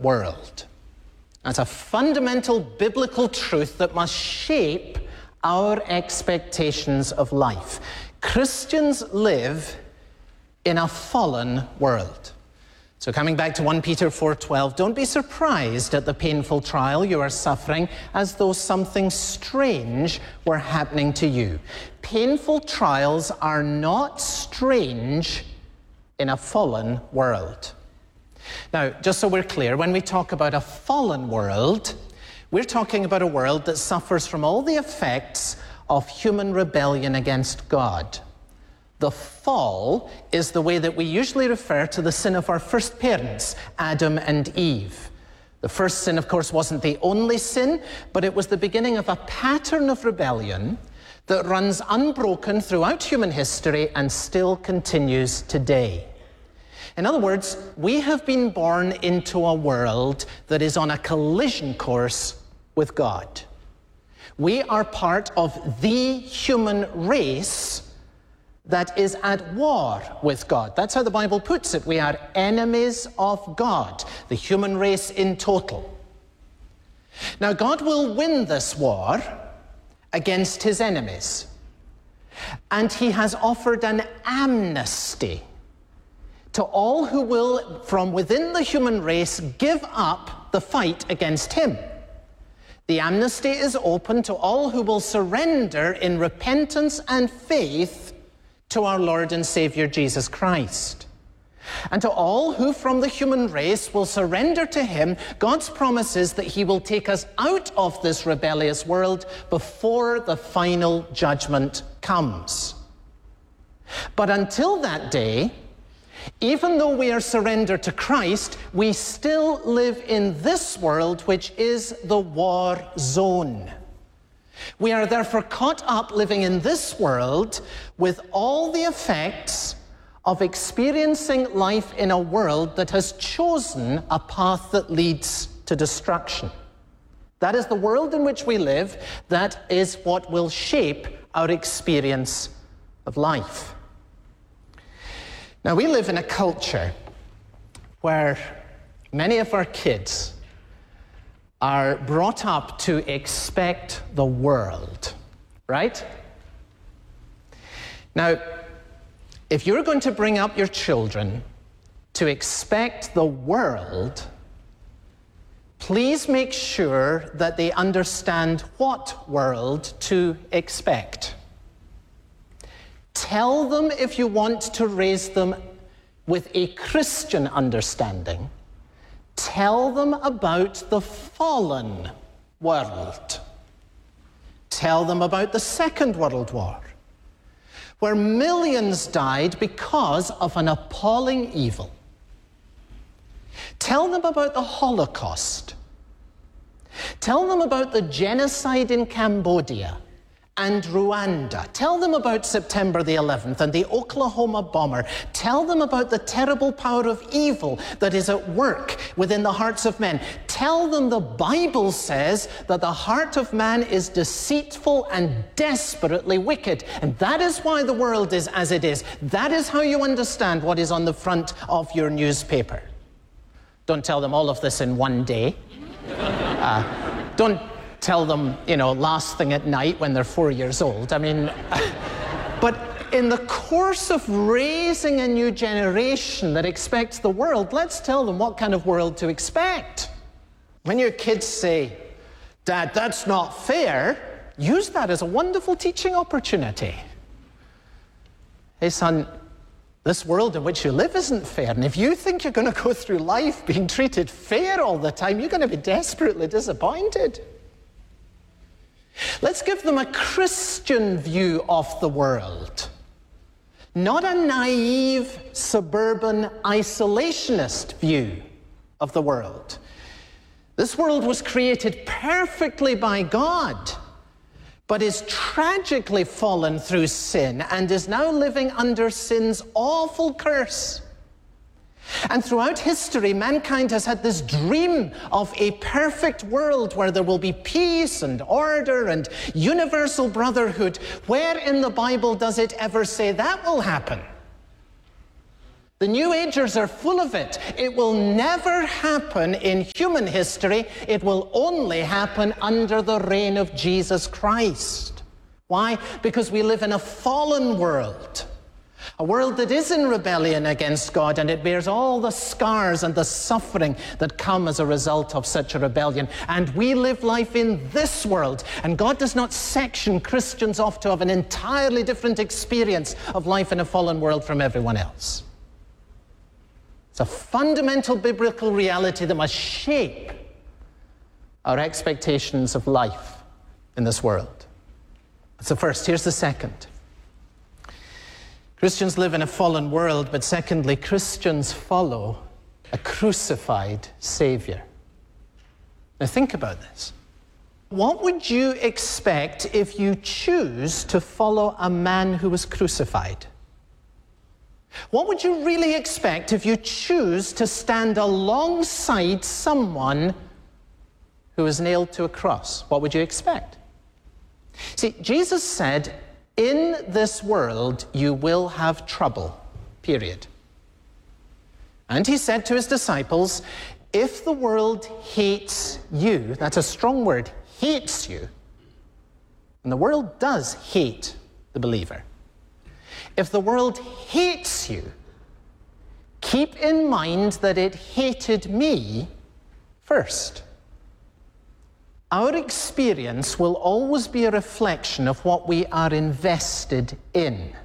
world. That's a fundamental biblical truth that must shape our expectations of life. Christians live in a fallen world. So coming back to 1 Peter 4:12, don't be surprised at the painful trial you are suffering as though something strange were happening to you. Painful trials are not strange in a fallen world. Now, just so we're clear, when we talk about a fallen world, we're talking about a world that suffers from all the effects of human rebellion against God. The fall is the way that we usually refer to the sin of our first parents, Adam and Eve. The first sin, of course, wasn't the only sin, but it was the beginning of a pattern of rebellion that runs unbroken throughout human history and still continues today. In other words, we have been born into a world that is on a collision course with God. We are part of the human race that is at war with God. That's how the Bible puts it. We are enemies of God, the human race in total. Now, God will win this war against his enemies, and he has offered an amnesty to all who will, from within the human race, give up the fight against him. The amnesty is open to all who will surrender in repentance and faith to our Lord and Savior Jesus Christ. And to all who from the human race will surrender to him, God's promise is that he will take us out of this rebellious world before the final judgment comes. But until that day, even though we are surrendered to Christ, we still live in this world, which is the war zone. We are therefore caught up living in this world with all the effects of experiencing life in a world that has chosen a path that leads to destruction. That is the world in which we live. That is what will shape our experience of life. Now, we live in a culture where many of our kids are brought up to expect the world, right? Now, if you're going to bring up your children to expect the world, please make sure that they understand what world to expect. Tell them, if you want to raise them with a Christian understanding, tell them about the fallen world. Tell them about the Second World War, where millions died because of an appalling evil. Tell them about the Holocaust. Tell them about the genocide in Cambodia and Rwanda. Tell them about September the 11th and the Oklahoma bomber. Tell them about the terrible power of evil that is at work within the hearts of men. Tell them the Bible says that the heart of man is deceitful and desperately wicked, and that is why the world is as it is. That is how you understand what is on the front of your newspaper. Don't tell them all of this in one day. Don't tell them, last thing at night when they're 4 years old. I mean, but in the course of raising a new generation that expects the world, let's tell them what kind of world to expect. When your kids say, "Dad, that's not fair," use that as a wonderful teaching opportunity. Hey, son, this world in which you live isn't fair, and if you think you're going to go through life being treated fair all the time, you're going to be desperately disappointed. Let's give them a Christian view of the world, not a naive, suburban, isolationist view of the world. This world was created perfectly by God, but is tragically fallen through sin and is now living under sin's awful curse. And throughout history, mankind has had this dream of a perfect world where there will be peace and order and universal brotherhood. Where in the Bible does it ever say that will happen? The New Agers are full of it. It will never happen in human history. It will only happen under the reign of Jesus Christ. Why? Because we live in a fallen world. A world that is in rebellion against God, and it bears all the scars and the suffering that come as a result of such a rebellion. And we live life in this world, and God does not section Christians off to have an entirely different experience of life in a fallen world from everyone else. It's a fundamental biblical reality that must shape our expectations of life in this world. That's the first. Here's the second. Christians live in a fallen world, but secondly, Christians follow a crucified Savior. Now think about this. What would you expect if you choose to follow a man who was crucified? What would you really expect if you choose to stand alongside someone who is nailed to a cross? What would you expect? See, Jesus said, in this world you will have trouble, period. And he said to his disciples, if the world hates you, that's a strong word, hates you, and the world does hate the believer. If the world hates you, keep in mind that it hated me first. Our experience will always be a reflection of what we are invested in.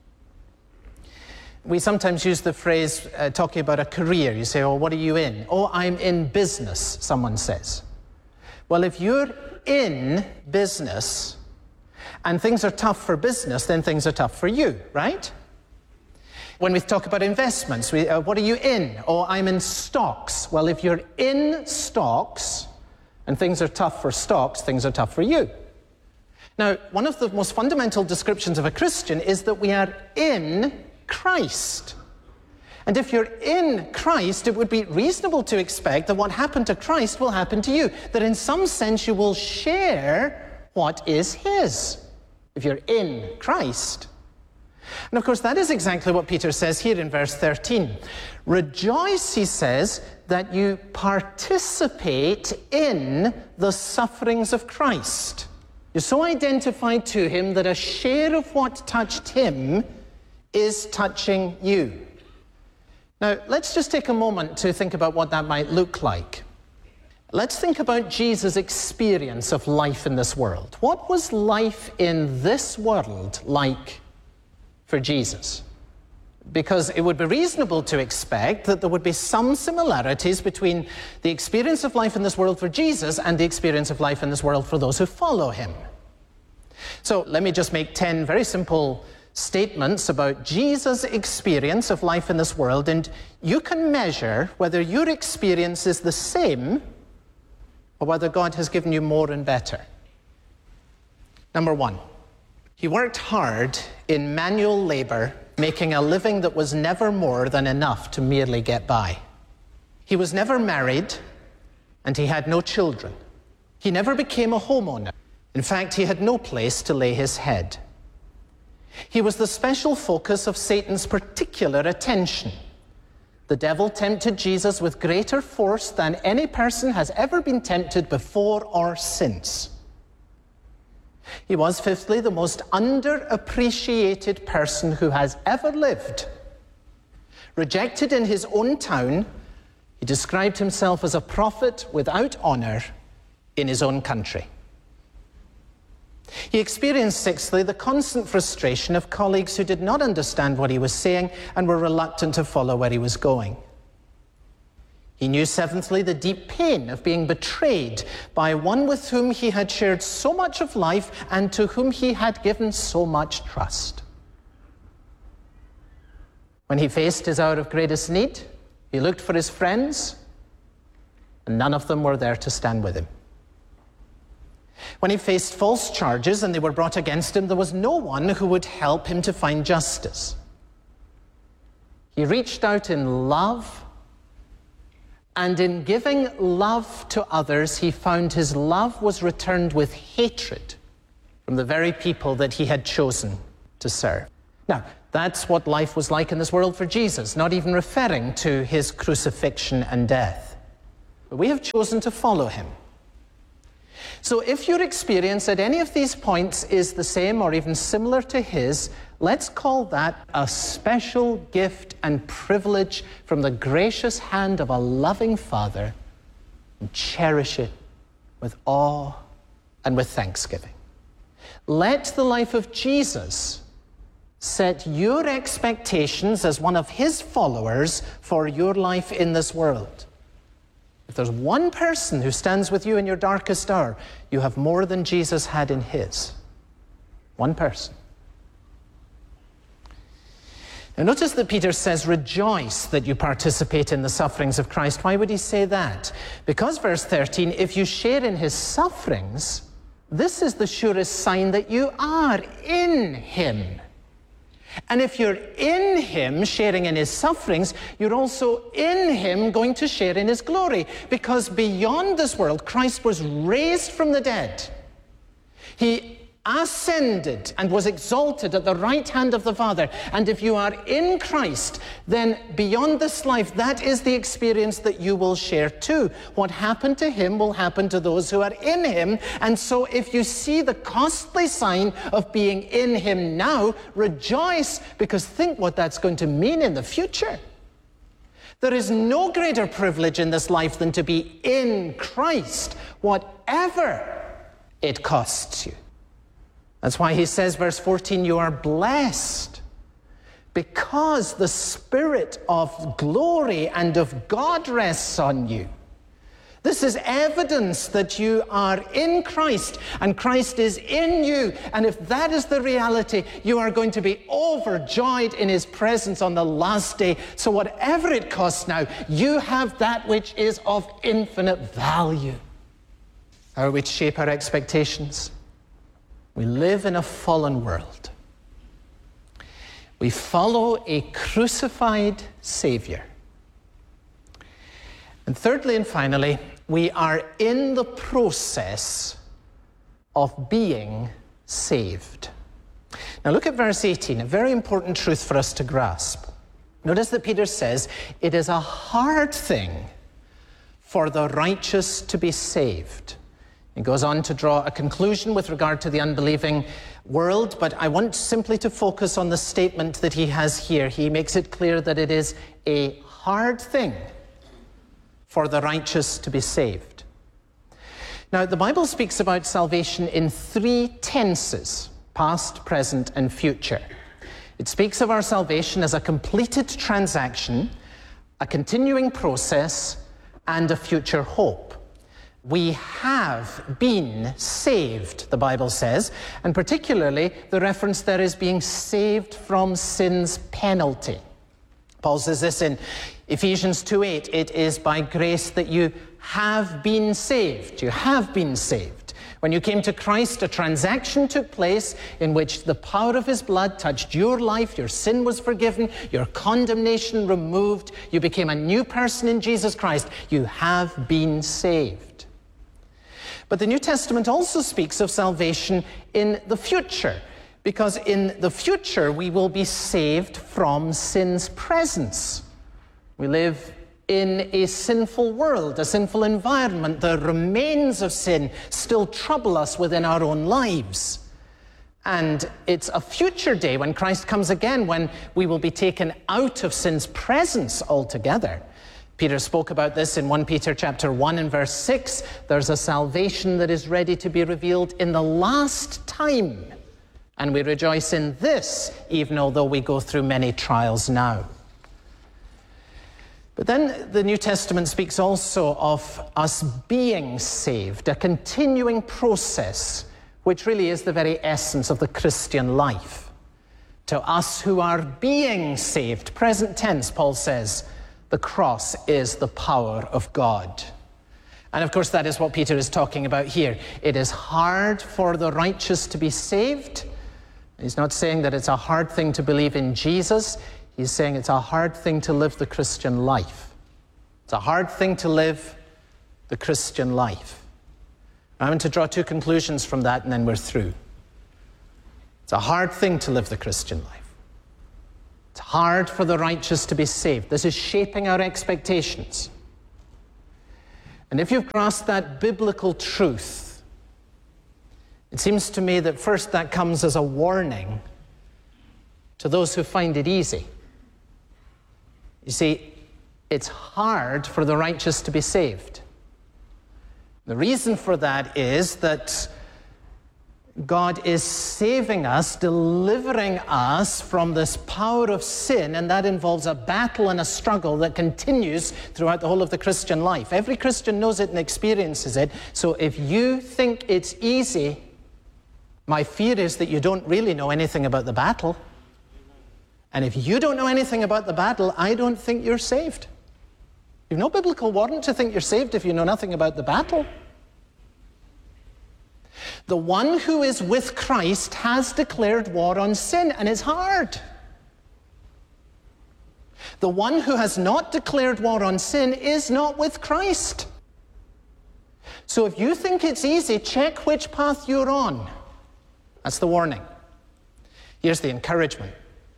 We sometimes use the phrase talking about a career. You say, oh, what are you in? Oh, I'm in business, someone says. Well, if you're in business, and things are tough for business, then things are tough for you, right? When we talk about investments, what are you in? Oh, I'm in stocks. Well, if you're in stocks and things are tough for stocks, things are tough for you. Now, one of the most fundamental descriptions of a Christian is that we are in Christ. And if you're in Christ, it would be reasonable to expect that what happened to Christ will happen to you, that in some sense you will share what is his. If you're in Christ. And of course, that is exactly what Peter says here in verse 13. Rejoice, he says, that you participate in the sufferings of Christ. You're so identified to him that a share of what touched him is touching you. Now, let's just take a moment to think about what that might look like. Let's think about Jesus' experience of life in this world. What was life in this world like for Jesus? Because it would be reasonable to expect that there would be some similarities between the experience of life in this world for Jesus and the experience of life in this world for those who follow him. So let me just make 10 very simple statements about Jesus' experience of life in this world, and you can measure whether your experience is the same or whether God has given you more and better. Number one, he worked hard in manual labor, making a living that was never more than enough to merely get by. He was never married, and he had no children. He never became a homeowner. In fact, he had no place to lay his head. He was the special focus of Satan's particular attention. The devil tempted Jesus with greater force than any person has ever been tempted before or since. He was, fifthly, the most underappreciated person who has ever lived. Rejected in his own town, he described himself as a prophet without honor in his own country. He experienced, sixthly, the constant frustration of colleagues who did not understand what he was saying and were reluctant to follow where he was going. He knew, seventhly, the deep pain of being betrayed by one with whom he had shared so much of life and to whom he had given so much trust. When he faced his hour of greatest need, he looked for his friends, and none of them were there to stand with him. When he faced false charges and they were brought against him, there was no one who would help him to find justice. He reached out in love, and in giving love to others, he found his love was returned with hatred from the very people that he had chosen to serve. Now, That's what life was like in this world for Jesus, not even referring to his crucifixion and death. But we have chosen to follow him. So if your experience at any of these points is the same or even similar to his, let's call that a special gift and privilege from the gracious hand of a loving Father, and cherish it with awe and with thanksgiving. Let the life of Jesus set your expectations as one of his followers for your life in this world. If there's one person who stands with you in your darkest hour, you have more than Jesus had in his. One person. Now notice that Peter says, rejoice that you participate in the sufferings of Christ. Why would he say that? Because, verse 13, if you share in his sufferings, this is the surest sign that you are in him. And if you're in him, sharing in his sufferings, you're also in him going to share in his glory. Because beyond this world, Christ was raised from the dead. He ascended and was exalted at the right hand of the Father. And if you are in Christ, then beyond this life, that is the experience that you will share too. What happened to him will happen to those who are in him. And so if you see the costly sign of being in him now, rejoice, because think what that's going to mean in the future. There is no greater privilege in this life than to be in Christ, whatever it costs you. That's why he says, verse 14, you are blessed because the Spirit of glory and of God rests on you. This is evidence that you are in Christ and Christ is in you. And if that is the reality, you are going to be overjoyed in his presence on the last day. So whatever it costs now, you have that which is of infinite value. How are we to shape our expectations? We live in a fallen world. We follow a crucified Savior. And thirdly and finally, we are in the process of being saved. Now look at verse 18, a very important truth for us to grasp. Notice that Peter says, it is a hard thing for the righteous to be saved. He goes on to draw a conclusion with regard to the unbelieving world, but I want simply to focus on the statement that he has here. He makes it clear that it is a hard thing for the righteous to be saved. Now, the Bible speaks about salvation in three tenses: past, present, and future. It speaks of our salvation as a completed transaction, a continuing process, and a future hope. We have been saved, the Bible says, and particularly the reference there is being saved from sin's penalty. Paul says this in Ephesians 2:8, it is by grace that you have been saved. You have been saved. When you came to Christ, a transaction took place in which the power of his blood touched your life, your sin was forgiven, your condemnation removed, you became a new person in Jesus Christ. You have been saved. But the New Testament also speaks of salvation in the future, because in the future we will be saved from sin's presence. We live in a sinful world, a sinful environment. The remains of sin still trouble us within our own lives. And it's a future day when Christ comes again, when we will be taken out of sin's presence altogether. Peter spoke about this in 1 Peter chapter 1 and verse 6. There's a salvation that is ready to be revealed in the last time. And we rejoice in this, even although we go through many trials now. But then the New Testament speaks also of us being saved, a continuing process, which really is the very essence of the Christian life. To us who are being saved, present tense, Paul says, the cross is the power of God. And of course, that is what Peter is talking about here. It is hard for the righteous to be saved. He's not saying that it's a hard thing to believe in Jesus. He's saying it's a hard thing to live the Christian life. It's a hard thing to live the Christian life. I'm going to draw two conclusions from that, and then we're through. It's a hard thing to live the Christian life. It's hard for the righteous to be saved. This is shaping our expectations. And if you've grasped that biblical truth, it seems to me that first that comes as a warning to those who find it easy. You see, it's hard for the righteous to be saved. The reason for that is that God is saving us, delivering us from this power of sin, and that involves a battle and a struggle that continues throughout the whole of the Christian life. Every Christian knows it and experiences it. So if you think it's easy, my fear is that you don't really know anything about the battle. And if you don't know anything about the battle, I don't think you're saved. You've no biblical warrant to think you're saved if you know nothing about the battle. The one who is with Christ has declared war on sin, and it's hard. The one who has not declared war on sin is not with Christ. So if you think it's easy, check which path you're on. That's the warning. Here's the encouragement.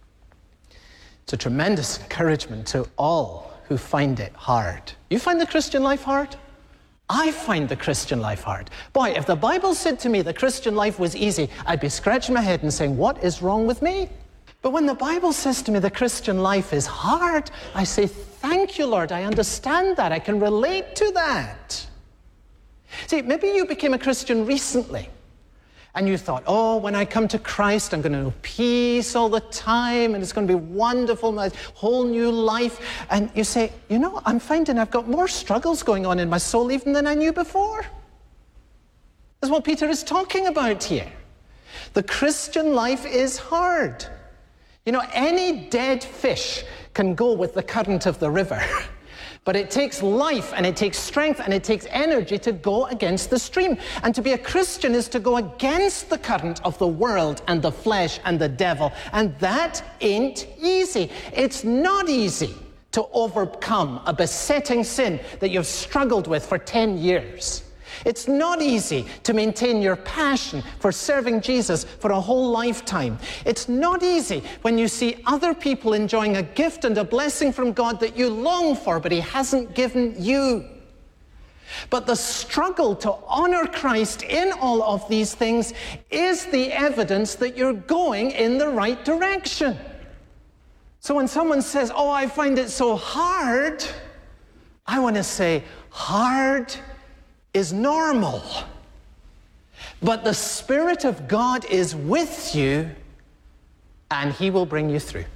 It's a tremendous encouragement to all who find it hard. You find the Christian life hard? I find the Christian life hard. Boy, if the Bible said to me the Christian life was easy, I'd be scratching my head and saying, what is wrong with me? But when the Bible says to me the Christian life is hard, I say, thank you, Lord, I understand that. I can relate to that. See, maybe you became a Christian recently, and you thought, oh, when I come to Christ, I'm going to know peace all the time, and it's going to be wonderful, my whole new life. And you say, you know, I'm finding I've got more struggles going on in my soul even than I knew before. That's what Peter is talking about here. The Christian life is hard. You know, any dead fish can go with the current of the river. But it takes life, and it takes strength, and it takes energy to go against the stream. And to be a Christian is to go against the current of the world and the flesh and the devil. And that ain't easy. It's not easy to overcome a besetting sin that you've struggled with for 10 years. It's not easy to maintain your passion for serving Jesus for a whole lifetime. It's not easy when you see other people enjoying a gift and a blessing from God that you long for, but He hasn't given you. But the struggle to honor Christ in all of these things is the evidence that you're going in the right direction. So when someone says, oh, I find it so hard, I want to say, hard is normal. But the Spirit of God is with you, and He will bring you through.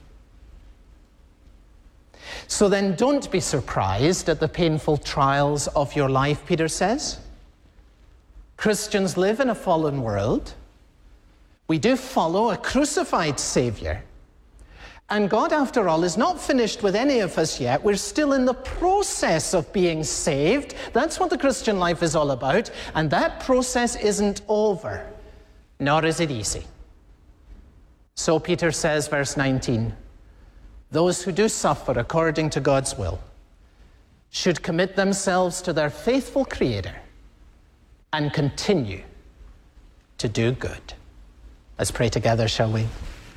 So then don't be surprised at the painful trials of your life, Peter says. Christians live in a fallen world. We do follow a crucified Savior. And God, after all, is not finished with any of us yet. We're still in the process of being saved. That's what the Christian life is all about. And that process isn't over, nor is it easy. So Peter says, verse 19, those who do suffer according to God's will should commit themselves to their faithful Creator and continue to do good. Let's pray together, shall we?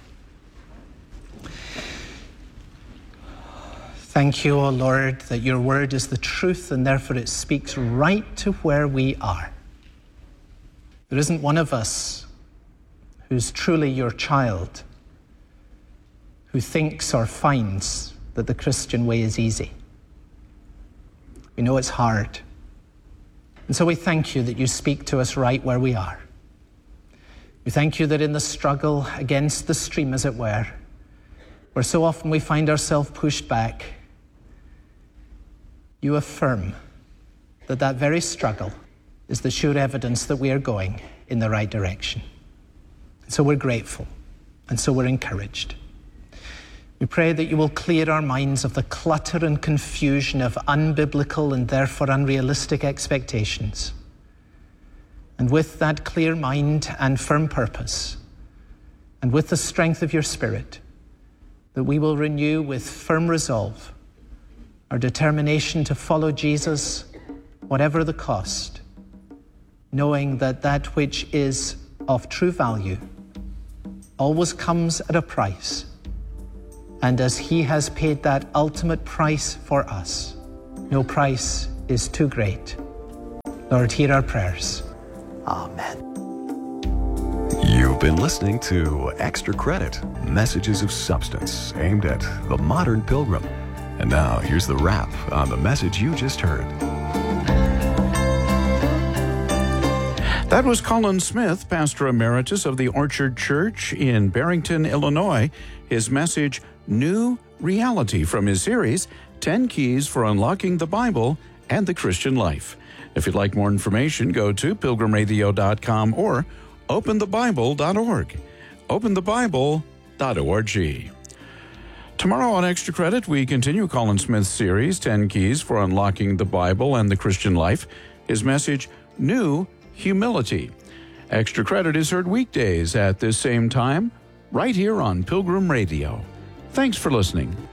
Thank you, O Lord, that your word is the truth, and therefore it speaks right to where we are. There isn't one of us who's truly your child who thinks or finds that the Christian way is easy. We know it's hard. And so we thank you that you speak to us right where we are. We thank you that in the struggle against the stream, as it were, where so often we find ourselves pushed back, you affirm that that very struggle is the sure evidence that we are going in the right direction. And so we're grateful, and so we're encouraged. We pray that you will clear our minds of the clutter and confusion of unbiblical and therefore unrealistic expectations. And with that clear mind and firm purpose, and with the strength of your Spirit, that we will renew with firm resolve our determination to follow Jesus, whatever the cost, knowing that that which is of true value always comes at a price, And as he has paid that ultimate price for us, no price is too great. Lord, hear our prayers. Amen. You've been listening to Extra Credit, Messages of Substance, aimed at the modern pilgrim. And now, here's the wrap on the message you just heard. That was Colin Smith, Pastor Emeritus of the Orchard Church in Barrington, Illinois. His message, New Reality, from his series, 10 Keys for Unlocking the Bible and the Christian Life. If you'd like more information, go to pilgrimradio.com or openthebible.org. openthebible.org. Tomorrow on Extra Credit, we continue Colin Smith's series, 10 Keys for Unlocking the Bible and the Christian Life. His message, New Humility. Extra Credit is heard weekdays at this same time, right here on Pilgrim Radio. Thanks for listening.